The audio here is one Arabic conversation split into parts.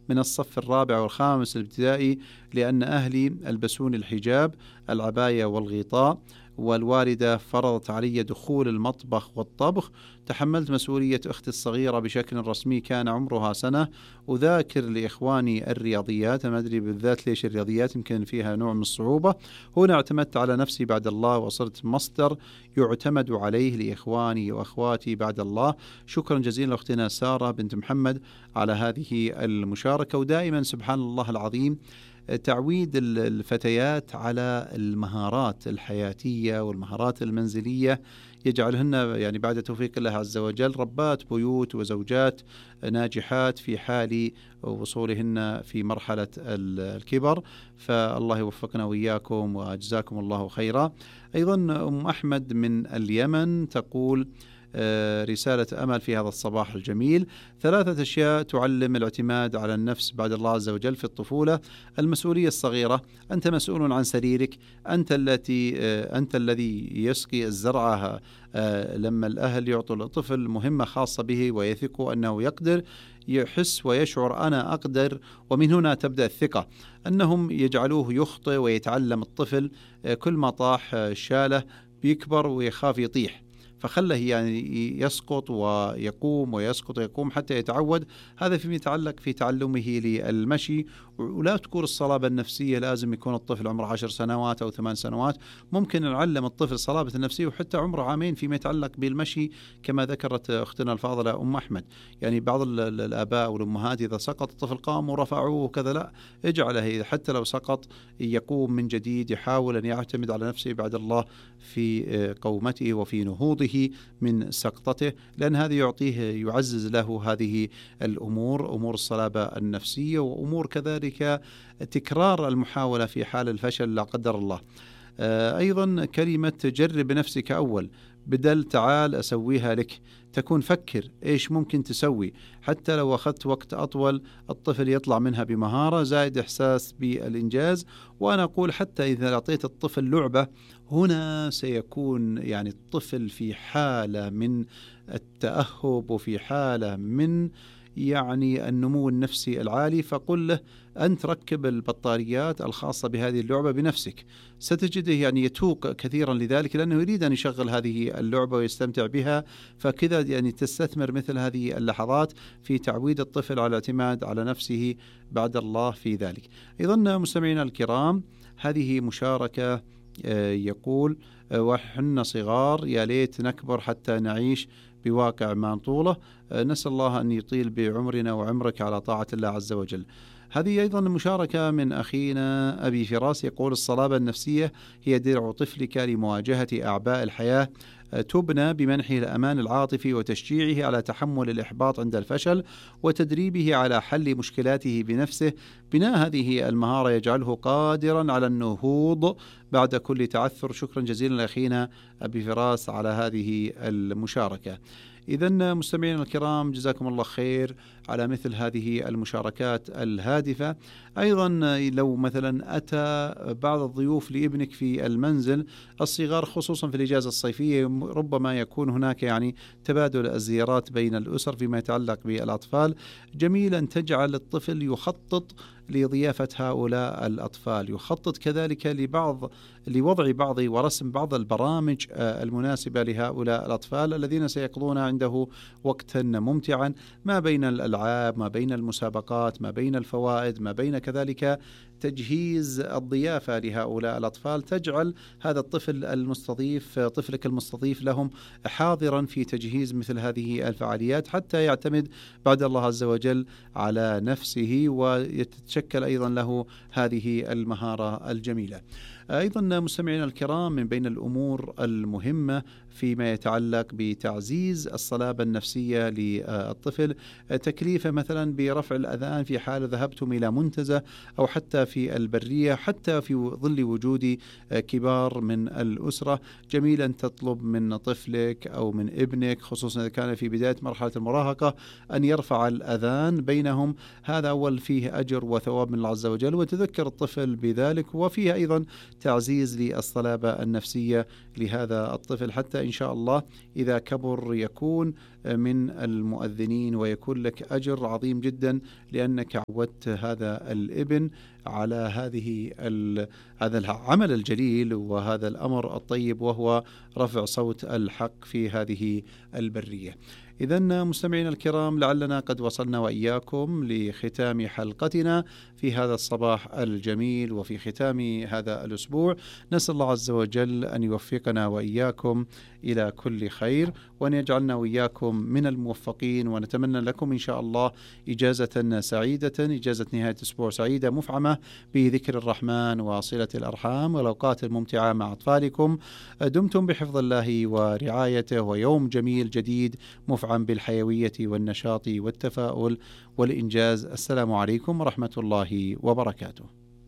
من الصف الرابع والخامس الابتدائي، لأن أهلي ألبسوني الحجاب العباية والغطاء، والوالدة فرضت علي دخول المطبخ والطبخ. تحملت مسؤولية أختي الصغيرة بشكل رسمي، كان عمرها سنة، أذاكر لإخواني الرياضيات. ما أدري بالذات ليش الرياضيات، يمكن فيها نوع من الصعوبة. هنا اعتمدت على نفسي بعد الله، وصرت مصدر يعتمد عليه لإخواني وأخواتي بعد الله. شكرا جزيلا لأختنا سارة بنت محمد على هذه المشاركة. ودائما سبحان الله العظيم تعويد الفتيات على المهارات الحياتية والمهارات المنزلية يجعلهن يعني بعد توفيق الله عز وجل ربات بيوت وزوجات ناجحات في حال وصولهن في مرحلة الكبر. فالله يوفقنا وإياكم وأجزاكم الله خيرا. أيضا أم أحمد من اليمن تقول رسالة أمل في هذا الصباح الجميل: 3 أشياء تعلم الاعتماد على النفس بعد الله عز وجل في الطفولة. المسؤولية الصغيرة، أنت مسؤول عن سريرك، أنت الذي يسقي الزرعة. لما الأهل يعطوا الطفل مهمة خاصة به ويثقوا أنه يقدر، يحس ويشعر أنا أقدر، ومن هنا تبدأ الثقة، أنهم يجعلوه يخطئ ويتعلم الطفل. كل ما طاح شاله بيكبر ويخاف يطيح، فخله يعني يسقط ويقوم ويسقط ويقوم حتى يتعود. هذا فيما يتعلق في تعلمه للمشي. ولا تكون الصلابة النفسية لازم يكون الطفل عمره 10 سنوات أو 8 سنوات، ممكن نعلم الطفل صلابة النفسية وحتى عمره 2 عام فيما يتعلق بالمشي، كما ذكرت أختنا الفاضلة أم أحمد. يعني بعض الآباء والأمهات إذا سقط الطفل قاموا ورفعوه وكذا، لا، اجعله حتى لو سقط يقوم من جديد، يحاول أن يعتمد على نفسه بعد الله في قومته وفي نهوضه من سقطته، لأن هذا يعزز له هذه الأمور، أمور الصلابة النفسية، وأمور كذلك تكرار المحاولة في حال الفشل لا قدر الله. أيضا كلمة جرب نفسك أول بدل تعال أسويها لك، تكون فكر إيش ممكن تسوي، حتى لو أخذت وقت أطول الطفل يطلع منها بمهارة، زائد إحساس بالإنجاز. وأنا أقول حتى إذا أعطيت الطفل لعبة، هنا سيكون يعني الطفل في حالة من التأهب وفي حالة من يعني النمو النفسي العالي. فقل له أنت ركب البطاريات الخاصة بهذه اللعبة بنفسك، ستجده يعني يتوق كثيرا لذلك، لأنه يريد أن يشغل هذه اللعبة ويستمتع بها. فكذا يعني تستثمر مثل هذه اللحظات في تعويد الطفل على الاعتماد على نفسه بعد الله في ذلك. أيضا مستمعينا الكرام، هذه مشاركة يقول: وحنا صغار يا ليت نكبر حتى نعيش بواقع ما نطوله. نسأل الله أن يطيل بعمرنا وعمرك على طاعة الله عز وجل. هذه أيضا مشاركة من أخينا أبي فراس، يقول: الصلابة النفسية هي درع طفلك لمواجهة أعباء الحياة، تبنى بمنحه الأمان العاطفي وتشجيعه على تحمل الإحباط عند الفشل، وتدريبه على حل مشكلاته بنفسه. بناء هذه المهارة يجعله قادرا على النهوض بعد كل تعثر. شكرا جزيلا لأخينا أبي فراس على هذه المشاركة. إذن مستمعينا الكرام، جزاكم الله خير على مثل هذه المشاركات الهادفة. أيضا لو مثلا أتى بعض الضيوف لابنك في المنزل الصغار، خصوصا في الإجازة الصيفية، ربما يكون هناك يعني تبادل الزيارات بين الأسر فيما يتعلق بالأطفال، جميل أن تجعل الطفل يخطط لضيافة هؤلاء الأطفال، يخطط كذلك لوضع بعض ورسم بعض البرامج المناسبة لهؤلاء الأطفال الذين سيقضون عنده وقتا ممتعا، ما بين الألعاب، ما بين المسابقات، ما بين الفوائد، ما بين كذلك تجهيز الضيافة لهؤلاء الأطفال. تجعل هذا الطفل المستضيف، طفلك المستضيف لهم، حاضرا في تجهيز مثل هذه الفعاليات، حتى يعتمد بعد الله عز وجل على نفسه ويتشكل أيضا له هذه المهارة الجميلة. أيضا مستمعينا الكرام، من بين الأمور المهمة فيما يتعلق بتعزيز الصلابة النفسية للطفل، تكليفه مثلا برفع الأذان في حال ذهبتم إلى منتزه أو حتى في البرية، حتى في ظل وجود كبار من الأسرة. جميل أن تطلب من طفلك أو من ابنك، خصوصا إذا كان في بداية مرحلة المراهقة، أن يرفع الأذان بينهم. هذا أول فيه أجر وثواب من الله عز وجل، وتذكر الطفل بذلك، وفيه أيضا تعزيز للصلابة النفسية لهذا الطفل، حتى فإن شاء الله إذا كبر يكون من المؤذنين، ويكون لك أجر عظيم جدا لأنك عودت هذا الابن على هذا العمل الجليل وهذا الأمر الطيب، وهو رفع صوت الحق في هذه البرية. إذن مستمعينا الكرام، لعلنا قد وصلنا وإياكم لختام حلقتنا في هذا الصباح الجميل وفي ختام هذا الأسبوع. نسأل الله عز وجل أن يوفقنا وإياكم إلى كل خير، وأن يجعلنا وإياكم من الموفقين، ونتمنى لكم إن شاء الله إجازة سعيدة، إجازة نهاية أسبوع سعيدة مفعمة بذكر الرحمن وصلة الأرحام والأوقات الممتعة مع أطفالكم. دمتم بحفظ الله ورعايته، ويوم جميل جديد مفعم بالحيوية والنشاط والتفاؤل والإنجاز. السلام عليكم ورحمة الله وبركاته.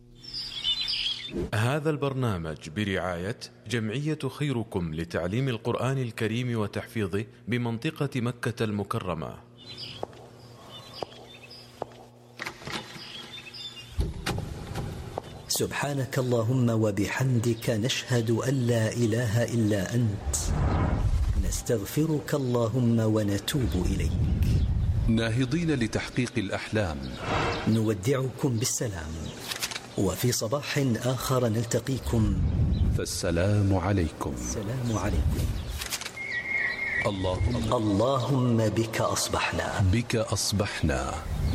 هذا البرنامج برعاية جمعية خيركم لتعليم القرآن الكريم وتحفيظه بمنطقة مكة المكرمة. سبحانك اللهم وبحمدك، نشهد أن لا إله إلا أنت، نستغفرك اللهم ونتوب إليك. ناهضين لتحقيق الأحلام، نودعكم بالسلام، وفي صباح آخر نلتقيكم، فالسلام عليكم. السلام عليكم. اللهم بك أصبحنا، بك أصبحنا.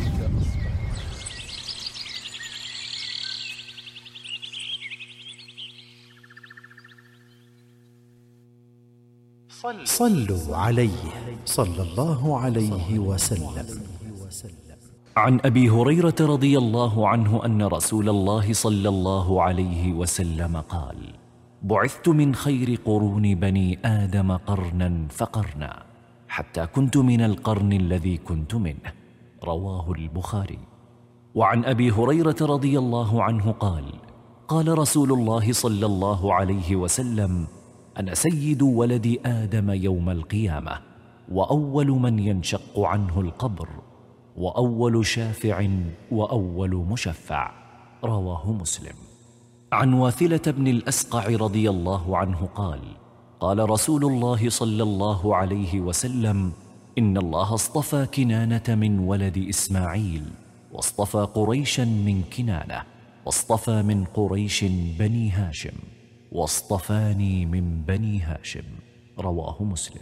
صلوا عليه صلى الله عليه وسلم. عن أبي هريرة رضي الله عنه أن رسول الله صلى الله عليه وسلم قال: بعثت من خير قرون بني آدم قرنا فقرنا، حتى كنت من القرن الذي كنت منه. رواه البخاري. وعن أبي هريرة رضي الله عنه قال: قال رسول الله صلى الله عليه وسلم: أنا سيد ولد آدم يوم القيامة، وأول من ينشق عنه القبر، وأول شافع، وأول مشفع. رواه مسلم. عن واثلة بن الأسقع رضي الله عنه قال: قال رسول الله صلى الله عليه وسلم: إن الله اصطفى كنانة من ولد إسماعيل، واصطفى قريشا من كنانة، واصطفى من قريش بني هاشم، واصطفاني من بني هاشم. رواه مسلم.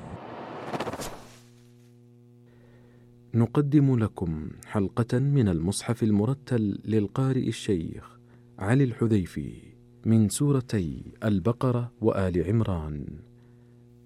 نقدم لكم حلقة من المصحف المرتل للقارئ الشيخ علي الحذيفي من سورتي البقرة وآل عمران.